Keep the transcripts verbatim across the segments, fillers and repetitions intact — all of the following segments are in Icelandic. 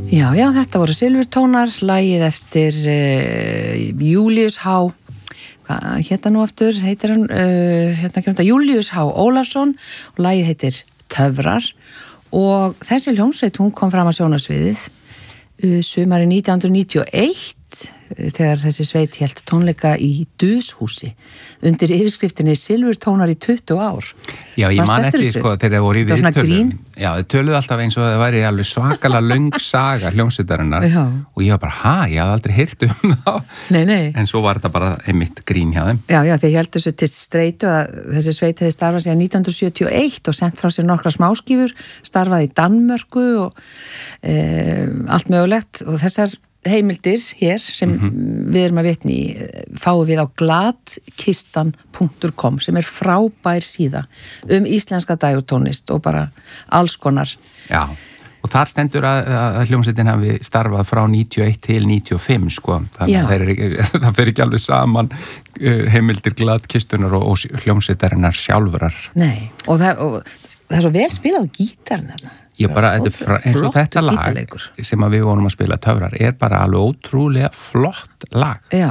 Já, já, þetta voru Silfurtónar, lagið eftir uh, Júlíus H. Hvað hétta nú aftur? Heitir hann, uh, hérna kemur þetta Júlíus H. Ólafsson og lagið heitir Töfrar og þessi hljómsveit, hún kom fram á sjónarsviðið uh, sumari nítján hundruð níutíu og eitt þegar þessi sveit hélt tónleika í Dushúsi undir yfirskriftinni Silfurtónar í tuttugu ár. Já, ég man eftir sko þegar það voru í viðtölum. Já, þau töluðu alltaf eins og það væri alveg svakalega löng saga hljómsveitarinnar og ég var bara, ha, ég hafði aldrei heyrt um þá. Nei, nei. En svo var þetta bara einmitt grín hjá þeim. Já, já, þeir héldu þessu til streitu að þessi sveit hefði starfað síðan nítján hundruð sjötíu og eitt og sent frá sér nokkra smáskífur, starfaði í Danmörku og e, allt mögulegt og þessar heimildir hér sem mm-hmm. við erum að vitni í fáum við á gladkistan punktur com sem er frábær síða um íslenska dægurtónlist og bara alls konar. Já, og þar stendur að, að hljómsveitin hafi starfað frá níutíu og eitt til níutíu og fimm sko, þannig að er, það fer ekki alveg saman heimildir gladkistunar og, og hljómsveitarinnar sjálfurar. Nei, og það, og það er svo vel spilað gítarinn þarna. Ég bara, þetta, eins og þetta lag sem að við vorum að spila Töfrar er bara alveg ótrúlega flott lag. Já,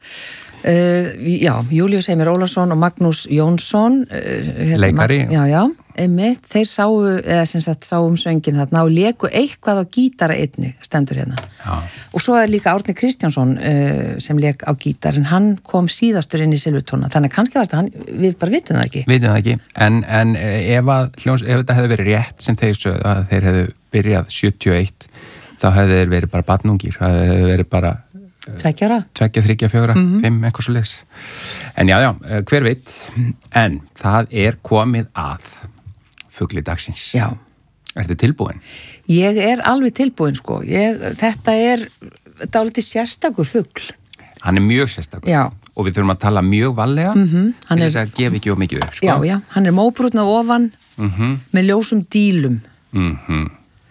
uh, já, Júlíus Heimir Ólafsson og Magnús Jónsson uh, hérna, leikari. Já, já, einmitt, þeir sáu, eða sem sagt sáu um söngin þarna og léku eitthvað á gítara einni, stendur hérna. Já. Og svo er líka Árni Kristjánsson uh, sem lék á gítar, en hann kom síðastur inn í Silfurtóna, þannig að kannski var þetta hann, við bara vitum það ekki. Vitum það ekki, en, en ef, að, hljóms, ef þetta hefði verið rétt sem þeir sögðu að þeir hefðu byrjað sjötíu og eitt, þá hefði þeir verið bara barnungir, það hefði verið bara Tveggjara? Tveggja, þriggja, fjögra, mm-hmm. fimm, eitthvað svo leys. En já, já, hver veit, en það er komið að fugli dagsins. Já. Ertu tilbúin? Ég er alveg tilbúin, sko. Ég, þetta er dálítið sérstakur fugl. Hann er mjög sérstakur. Já. Og við þurfum að tala mjög vallega, mm-hmm. til þess að gefa ekki of mikið upp, sko. Já, já, hann er móbrúnn á ofan, mm-hmm. með ljósum dílum. Mhm.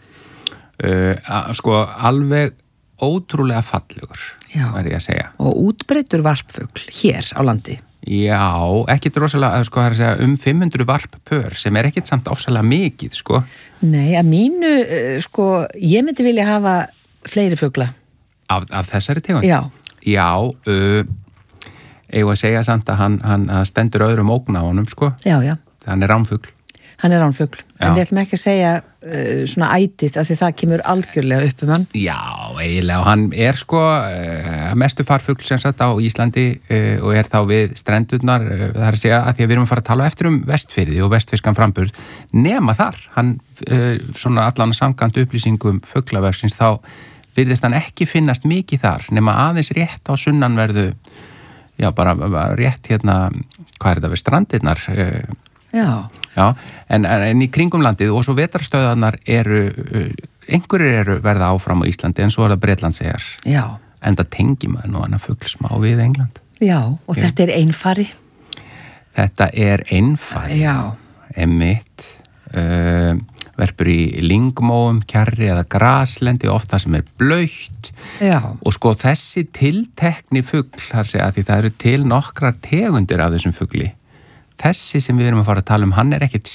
Uh, sko, alveg ótrúlega fallegur, verð ég að segja. Og útbreiddur varpfugl hér á landi. Já, ekkit rosalega, sko, það er að segja um fimm hundruð varppör sem er ekkit samt ofsalega mikið, sko. Nei, að mínu, uh, sko, ég myndi vilja hafa fleiri fugla. Af, af þessari tegund? Já. Já, uh, eigum að segja samt að hann, hann að stendur öðrum ógn á honum, sko. Já, já. Hann er ránfugl. Hann er ránfugl, en við ætlum ekki að segja uh, svona ætið, af því það kemur algjörlega upp um hann. Já, eiginlega, og hann er sko uh, mestu farfugl sem sagt á Íslandi uh, og er þá við strendurnar, uh, það er að segja að því að við erum að fara að tala eftir um Vestfirði og vestfirskan framburð, nema þar, hann uh, svona allan samkvæmt upplýsingum fuglavefsins, þá virðist hann ekki finnast mikið þar, nema aðeins rétt á sunnanverðu, já, bara, bara rétt hérna, hvað er þetta við strandirnar, uh, Já. Já, en, en í kringum landið og svo vetrarstöðarnar eru, einhverjir eru verða áfram á Íslandi en svo er það Bretlandseyjar. Já. En það tengi maður nú hann að fugl smá við England. Já, og Já. Þetta er einfari. Þetta er einfari. Já. Einmitt, uh, verpur í lyngmóum, kjarri eða graslendi, ofta sem er blautt. Já. Og sko þessi tiltekni fugl, þar segja því það eru til nokkrar tegundir af þessum fugli. Þessi sem við erum að fara að tala um, hann er ekkert